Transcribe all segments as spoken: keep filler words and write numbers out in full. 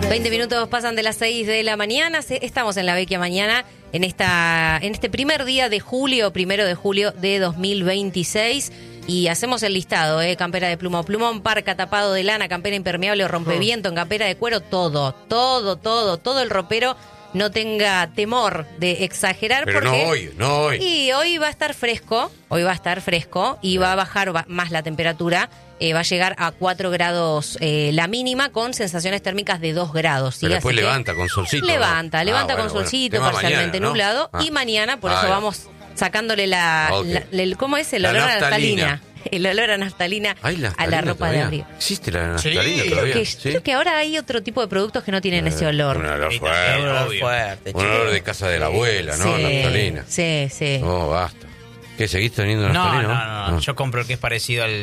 veinte minutos pasan de las seis de la mañana. Estamos en la Vecchia Mañana en esta en este primer día de julio, primero de julio de dos mil veintiséis. Y hacemos el listado, ¿eh? Campera de pluma o plumón, parca, tapado de lana, campera impermeable o rompeviento, en campera de cuero, todo, todo, todo, todo el ropero. No tenga temor de exagerar. Pero porque, no hoy, no hoy. Y hoy va a estar fresco, hoy va a estar fresco y va a bajar más la temperatura. Eh, va a llegar a cuatro grados eh, la mínima, con sensaciones térmicas de dos grados. ¿sí? Pero después Así levanta con solcito. Levanta, ¿no? levanta ah, con bueno, solcito, bueno. parcialmente Mañana, ¿no? nublado. Ah. Y mañana, por ah, eso ya. vamos sacándole la, Okay. la, la- el- ¿cómo es? El La olor a naftalina. naftalina. El olor a naftalina ¿Hay a la naftalina ropa todavía? de abrigo. ¿Existe la naftalina Sí. todavía? Que, ¿Sí? Creo que ahora hay otro tipo de productos que no tienen ese olor. Un olor Sí, fuerte. un olor obvio. fuerte, Un olor de casa de la abuela, ¿no? Sí, Naftalina. sí, sí. No, basta. ¿Qué, seguís teniendo No, naftalina? no, no, no. Yo compro el que es parecido al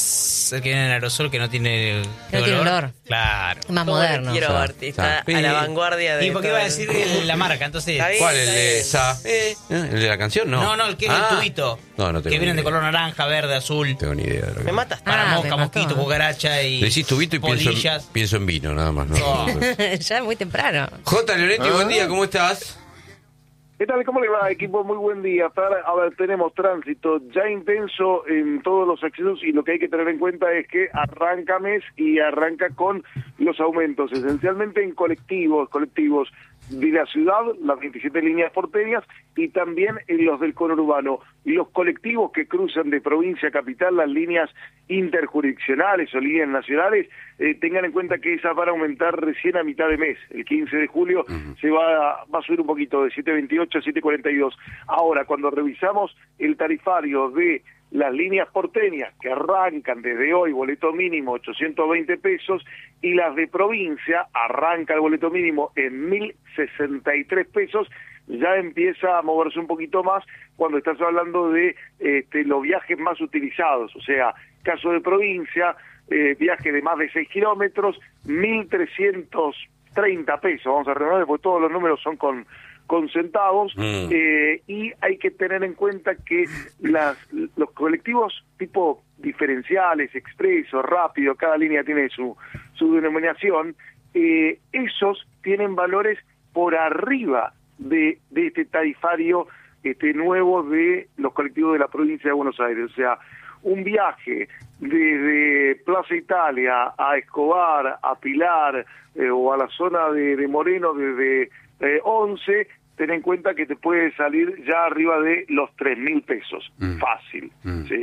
el que viene en aerosol, que no tiene, Que no tiene olor. Claro. Más moderno. Quiero, Sa- Barty, está sa- a la vanguardia de. Y porque todo iba a el- decir el- la marca, entonces. Está bien. ¿Cuál? ¿El de bien. Sa? ¿Eh? ¿El de la canción? No. No, no, el que es Ah. el tubito. No, no tengo Que ni vienen de idea. color naranja, verde, azul. No tengo ni idea de lo que Me matas. Para Ah, me mosca, mató. mosquito, cucaracha y. Decís tubito y pienso en, polillas. pienso en vino, nada más. ¿no? No. Ya es muy temprano. J. Leonetti, buen día, ¿cómo estás? ¿Qué tal? ¿Cómo le va, equipo? Muy buen día. Para, a ver, tenemos tránsito ya intenso en todos los accesos y lo que hay que tener en cuenta es que arranca mes y arranca con los aumentos, esencialmente en colectivos, colectivos de la ciudad, las veintisiete líneas porteñas, y también en los del conurbano. Los colectivos que cruzan de provincia a capital, las líneas interjurisdiccionales o líneas nacionales, eh, tengan en cuenta que esas van a aumentar recién a mitad de mes. El quince de julio uh-huh. se va a, va a subir un poquito, de siete veintiocho a siete cuarenta y dos. Ahora, cuando revisamos el tarifario de las líneas porteñas, que arrancan desde hoy, boleto mínimo ochocientos veinte pesos, y las de provincia, arranca el boleto mínimo en mil sesenta y tres pesos, ya empieza a moverse un poquito más cuando estás hablando de este, los viajes más utilizados. O sea, caso de provincia, eh, viaje de más de seis kilómetros, mil trescientos treinta pesos, vamos a redondear, porque todos los números son con con centavos, mm. eh, y hay que tener en cuenta que las los colectivos tipo diferenciales, expreso, rápido, cada línea tiene su, su denominación, eh, esos tienen valores por arriba de, de este tarifario este nuevo de los colectivos de la provincia de Buenos Aires. O sea, un viaje desde Plaza Italia a Escobar, a Pilar, eh, o a la zona de, de Moreno desde Eh, once, ten en cuenta que te puede salir ya arriba de los tres mil pesos, mm. fácil. Mm. ¿sí?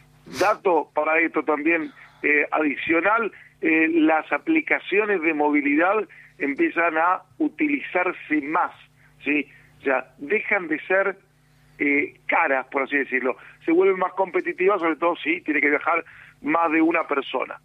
Dato para esto también eh, adicional, eh, las aplicaciones de movilidad empiezan a utilizarse más, ¿sí? O sea, dejan de ser eh, caras, por así decirlo, se vuelven más competitivas, sobre todo si tiene que viajar más de una persona.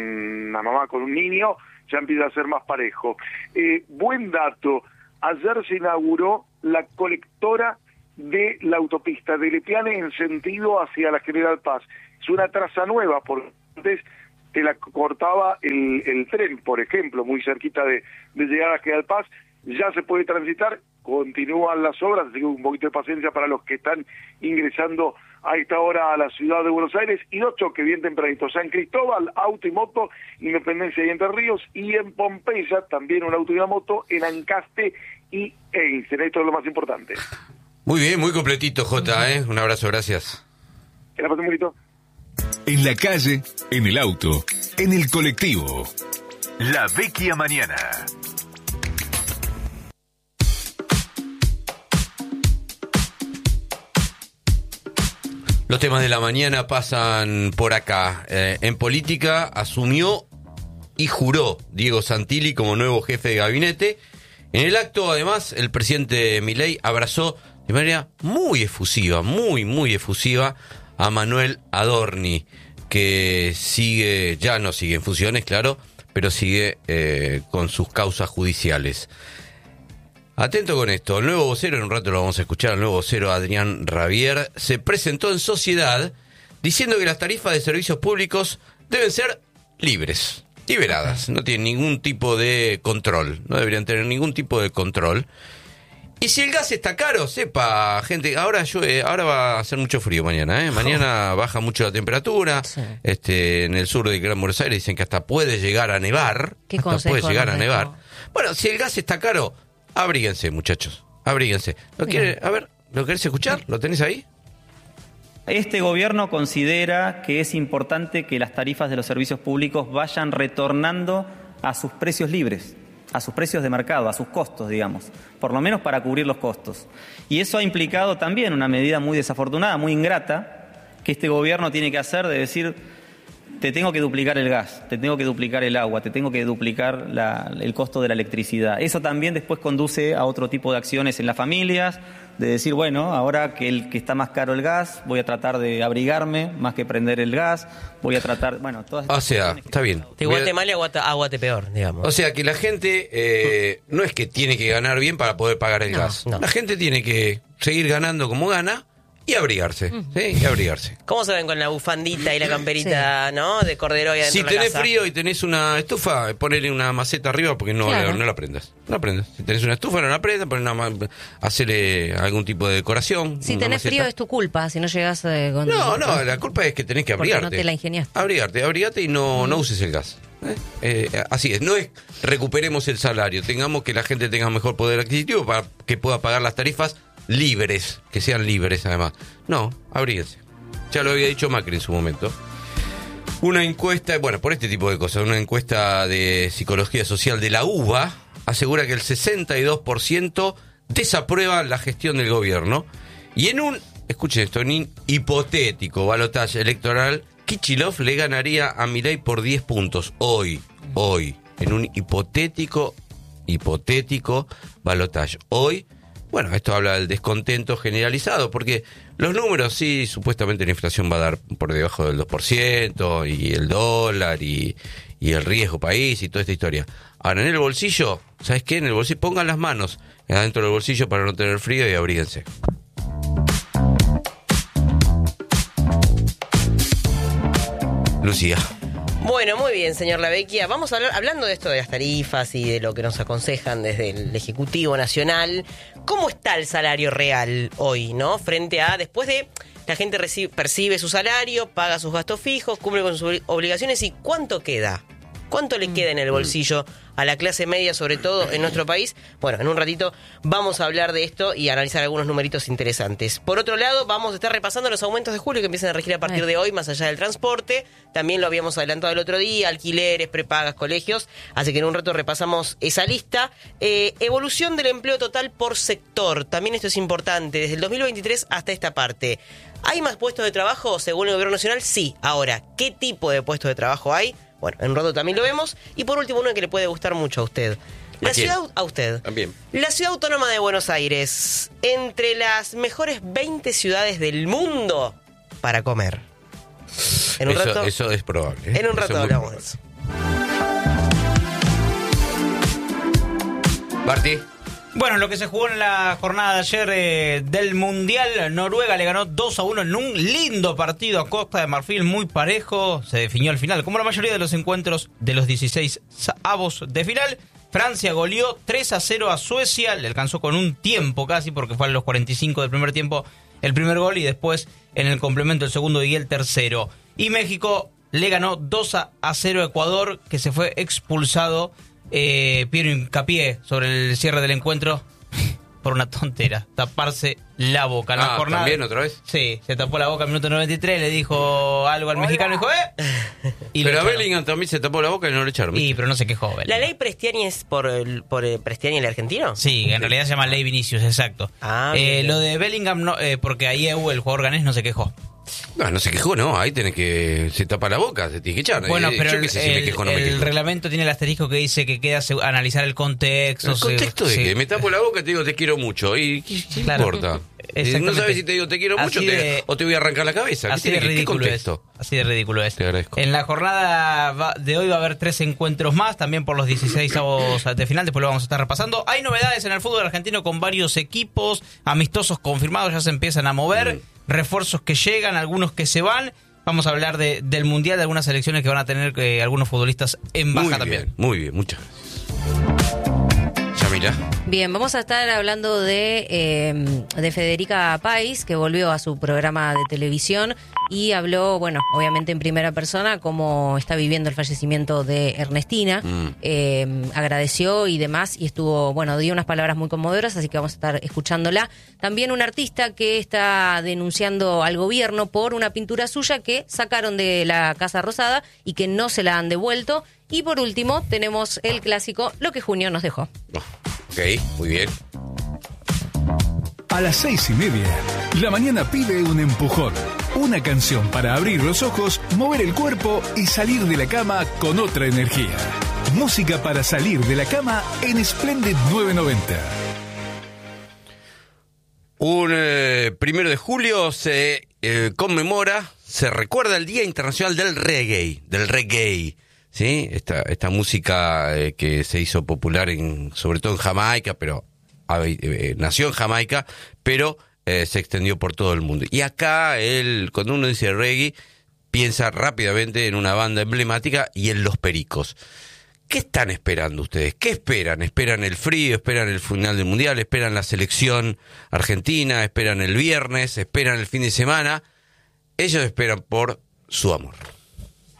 Una mamá con un niño ya empieza a ser más parejo. Eh, buen dato. Ayer se inauguró la colectora de la autopista de Lepiane en sentido hacia la General Paz. Es una traza nueva, porque antes te la cortaba el, el tren, por ejemplo, muy cerquita de, de llegar a General Paz. Ya se puede transitar, continúan las obras, así que un poquito de paciencia para los que están ingresando a esta hora a la ciudad de Buenos Aires. Y dos choques bien tempranito: San Cristóbal, auto y moto, Independencia y Entre Ríos, y en Pompeya también un auto y una moto, en Ancaste y Einstein. Esto es lo más importante. Muy bien, muy completito, Jota, ¿eh? Un abrazo, gracias. Que la pasen bonito. En la calle, en el auto, en el colectivo. La Vecchia Mañana. Los temas de la mañana pasan por acá. Eh, en política asumió y juró Diego Santilli como nuevo jefe de gabinete. En el acto, además, el presidente Milei abrazó de manera muy efusiva, muy, muy efusiva a Manuel Adorni, que sigue, ya no sigue en funciones, claro, pero sigue eh, con sus causas judiciales. Atento con esto, el nuevo vocero, en un rato lo vamos a escuchar, el nuevo vocero Adrián Rabier, se presentó en Sociedad diciendo que las tarifas de servicios públicos deben ser libres, liberadas, no tienen ningún tipo de control, no deberían tener ningún tipo de control. Y si el gas está caro, sepa, gente, ahora llueve, ahora va a hacer mucho frío mañana, ¿eh? Mañana baja mucho la temperatura. Sí. Este, en el sur de Gran Buenos Aires dicen que hasta puede llegar a nevar. ¿Qué hasta consejo puede llegar a nos nevar. dejó? Bueno, si el gas está caro, abríguense, muchachos. Abríguense. ¿Lo quiere, a ver, ¿lo querés escuchar? ¿Lo tenés ahí? Este gobierno considera que es importante que las tarifas de los servicios públicos vayan retornando a sus precios libres, a sus precios de mercado, a sus costos, digamos, por lo menos para cubrir los costos. Y eso ha implicado también una medida muy desafortunada, muy ingrata, que este gobierno tiene que hacer de decir, te tengo que duplicar el gas, te tengo que duplicar el agua, te tengo que duplicar la, el costo de la electricidad. Eso también después conduce a otro tipo de acciones en las familias, de decir, bueno, ahora que, el, que está más caro el gas, voy a tratar de abrigarme más que prender el gas, voy a tratar, bueno, todas estas O sea, está bien. Te guate mal y aguate, aguate peor, digamos. O sea, que la gente eh, no es que tiene que ganar bien para poder pagar el No, gas. no. La gente tiene que seguir ganando como gana y abrigarse, ¿sí? Y abrigarse. ¿Cómo se ven con la bufandita y la camperita, sí. ¿no? De cordero y adentro Si de la tenés casa? frío y tenés una estufa, ponele una maceta arriba porque no, Claro. la, no la prendas. No la prendas. Si tenés una estufa, no la prendas, ponle una, ma- hacele algún tipo de decoración. Si una tenés maceta. frío es tu culpa, si no llegas eh, con... No, no, la culpa es que tenés que Porque abrigarte. no te la ingeniaste. Abrigarte, abrigate y no, no uses el gas. ¿eh? Eh, así es, no es recuperemos el salario, tengamos que la gente tenga mejor poder adquisitivo para que pueda pagar las tarifas libres, que sean libres además. No, abríguense. Ya lo había dicho Macri en su momento. Una encuesta, bueno, por este tipo de cosas, una encuesta de psicología social de la U B A asegura que el sesenta y dos por ciento desaprueba la gestión del gobierno. Y en un, escuchen esto, en un hipotético balotaje electoral, Kicillof le ganaría a Milei por diez puntos. Hoy, hoy, en un hipotético, hipotético balotaje. Hoy, bueno, esto habla del descontento generalizado, porque los números sí, supuestamente la inflación va a dar por debajo del dos por ciento, y el dólar, y, y el riesgo país, y toda esta historia. Ahora, en el bolsillo, ¿sabes qué? En el bolsillo, pongan las manos adentro del bolsillo para no tener frío y abríguense. Lucía. Bueno, muy bien, señor Lavecchia. Vamos a hablar, hablando de esto de las tarifas y de lo que nos aconsejan desde el Ejecutivo Nacional, ¿cómo está el salario real hoy, no? Frente a, después de, la gente recibe, percibe su salario, paga sus gastos fijos, cumple con sus obligaciones, ¿y cuánto queda? ¿Cuánto le queda en el bolsillo a la clase media, sobre todo en nuestro país? Bueno, en un ratito vamos a hablar de esto y analizar algunos numeritos interesantes. Por otro lado, vamos a estar repasando los aumentos de julio que empiezan a regir a partir de hoy, más allá del transporte. También lo habíamos adelantado el otro día, alquileres, prepagas, colegios. Así que en un rato repasamos esa lista. Eh, evolución del empleo total por sector. También esto es importante. Desde el dos mil veintitrés hasta esta parte. ¿Hay más puestos de trabajo según el gobierno nacional? Sí. Ahora, ¿qué tipo de puestos de trabajo hay? Bueno, en un rato también lo vemos. Y por último, uno que le puede gustar mucho a usted. La ¿A quién? ciudad, a usted. También. La ciudad autónoma de Buenos Aires, entre las mejores veinte ciudades del mundo para comer. En un eso, rato, eso es probable. ¿eh? en un rato Eso es muy hablamos de probable. eso. Martí. Bueno, lo que se jugó en la jornada de ayer eh, del Mundial, Noruega le ganó dos a uno en un lindo partido a Costa de Marfil, muy parejo, se definió al final. Como la mayoría de los encuentros de los dieciséis avos de final, Francia goleó tres a cero a Suecia, le alcanzó con un tiempo casi, porque fue a los cuarenta y cinco del primer tiempo el primer gol y después en el complemento el segundo y el tercero. Y México le ganó dos a cero a Ecuador, que se fue expulsado Eh, Piero Hincapié sobre el cierre del encuentro por una tontera, taparse la boca en la Ah, jornada. ¿también otra vez? Sí, se tapó la boca en minuto noventa y tres, le dijo algo al mexicano y dijo ¡eh! Y Pero lo a echaron. Bellingham también se tapó la boca y no lo echaron. Y ¿viste? pero no se quejó Bellingham. ¿La ley Prestiani es por, el, por el Prestiani el argentino? Sí, en realidad se llama ley Vinicius, exacto. Ah, eh, bien. lo de Bellingham, no, eh, porque ahí el jugador ganés no se quejó. No, no se quejó, no. Ahí tenés que. Se tapa la boca, se tiene que echar. Bueno, Eh, pero yo el, qué sé si me el- quejo o no me el quejo. reglamento tiene el asterisco que dice que queda se- analizar el contexto. ¿El se- contexto de sí. que me tapo la boca y te digo te quiero mucho? ¿Y qué, qué Claro. importa? Eh, Exactamente. No sabes si te digo te quiero mucho Así te- de- o te voy a arrancar la cabeza. ¿Qué, Así tiene de que- ¿Qué ridículo es. contexto? Así de ridículo es. Te agradezco. En la jornada va- de hoy va a haber tres encuentros más, también por los dieciséis avos de final, después lo vamos a estar repasando. Hay novedades en el fútbol argentino con varios equipos, amistosos confirmados, ya se empiezan a mover, Mm. refuerzos que llegan, algunos que se van. Vamos a hablar de, del Mundial, de algunas selecciones que van a tener eh, algunos futbolistas en baja Muy también. bien, muy bien, muchas gracias. Ya Camila. Bien, vamos a estar hablando de, eh, de Federica País, que volvió a su programa de televisión y habló, bueno, obviamente en primera persona, cómo está viviendo el fallecimiento de Ernestina. Mm. Eh, agradeció y demás, y estuvo, bueno, dio unas palabras muy conmovedoras, así que vamos a estar escuchándola. También un artista que está denunciando al gobierno por una pintura suya que sacaron de la Casa Rosada y que no se la han devuelto. Y por último, tenemos el clásico Lo que Junio nos dejó. Ok, muy bien. A las seis y media, la mañana pide un empujón. Una canción para abrir los ojos, mover el cuerpo y salir de la cama con otra energía. Música para salir de la cama en Splendid novecientos noventa. Un eh, primero de julio se eh, conmemora, se recuerda el Día Internacional del Reggae, del reggae. ¿Sí? Esta, esta música eh, que se hizo popular en, sobre todo en Jamaica, pero eh, nació en Jamaica, pero eh, se extendió por todo el mundo. Y acá, él, cuando uno dice reggae, piensa rápidamente en una banda emblemática y en Los Pericos. ¿Qué están esperando ustedes? ¿Qué esperan? ¿Esperan el frío? ¿Esperan el final del Mundial? ¿Esperan la selección argentina? ¿Esperan el viernes? ¿Esperan el fin de semana? Ellos esperan por su amor.